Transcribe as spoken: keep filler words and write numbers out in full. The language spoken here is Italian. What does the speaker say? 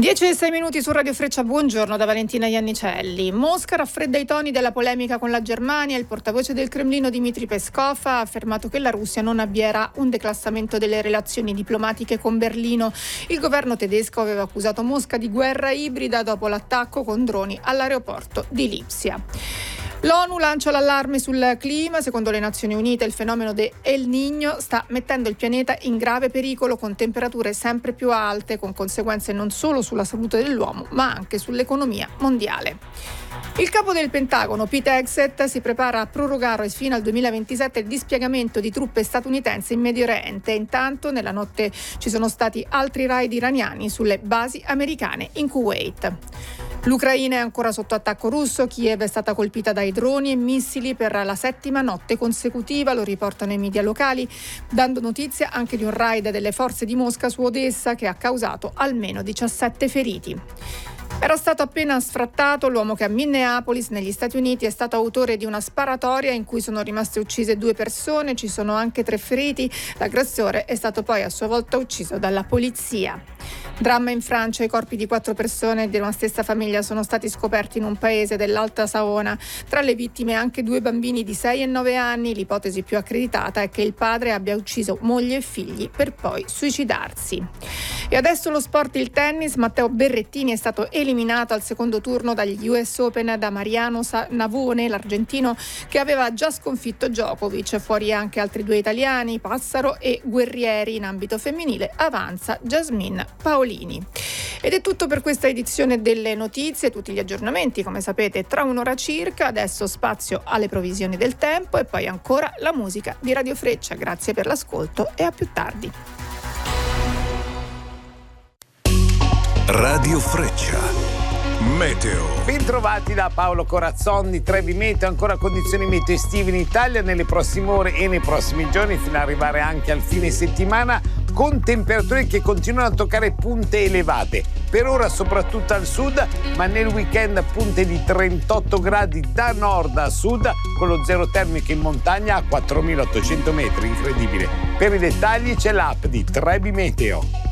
dieci e sei minuti su Radio Freccia, buongiorno da Valentina Iannicelli. Mosca raffredda i toni della polemica con la Germania. Il portavoce del Cremlino Dmitry Peskov ha affermato che la Russia non avvierà un declassamento delle relazioni diplomatiche con Berlino. Il governo tedesco aveva accusato Mosca di guerra ibrida dopo l'attacco con droni all'aeroporto di Lipsia. L'ONU lancia l'allarme sul clima. Secondo le Nazioni Unite il fenomeno de El Niño sta mettendo il pianeta in grave pericolo, con temperature sempre più alte, con conseguenze non solo sulla salute dell'uomo ma anche sull'economia mondiale. Il capo del Pentagono, Pete Hegseth, si prepara a prorogare fino al duemilaventisette il dispiegamento di truppe statunitensi in Medio Oriente. Intanto nella notte ci sono stati altri raid iraniani sulle basi americane in Kuwait. L'Ucraina è ancora sotto attacco russo. Kiev è stata colpita dai droni e missili per la settima notte consecutiva, lo riportano i media locali, dando notizia anche di un raid delle forze di Mosca su Odessa che ha causato almeno diciassette feriti. Era stato appena sfrattato l'uomo che a Minneapolis, negli Stati Uniti, è stato autore di una sparatoria in cui sono rimaste uccise due persone, ci sono anche tre feriti. L'aggressore è stato poi a sua volta ucciso dalla polizia. Dramma in Francia, i corpi di quattro persone di una stessa famiglia sono stati scoperti in un paese dell'Alta Saona. Tra le vittime anche due bambini di sei e nove anni. L'ipotesi più accreditata è che il padre abbia ucciso moglie e figli per poi suicidarsi. E adesso lo sport, il tennis. Matteo Berrettini è stato eliminato al secondo turno dagli U S Open da Mariano Navone, l'argentino che aveva già sconfitto Djokovic. Fuori anche altri due italiani, Passaro e Guerrieri. In ambito femminile avanza Jasmine Paolini. Ed è tutto per questa edizione delle notizie, tutti gli aggiornamenti come sapete tra un'ora circa. Adesso spazio alle provisioni del tempo e poi ancora la musica di Radio Freccia. Grazie per l'ascolto e a più tardi. Radio Freccia, meteo. Bentrovati da Paolo Corazzon di Trebi Meteo. Ancora condizioni meteo estive in Italia nelle prossime ore e nei prossimi giorni, fino ad arrivare anche al fine settimana, con temperature che continuano a toccare punte elevate. Per ora soprattutto al sud, ma nel weekend punte di trentotto gradi da nord a sud, con lo zero termico in montagna a quattromilaottocento metri, incredibile. Per i dettagli c'è l'app di Trebi Meteo.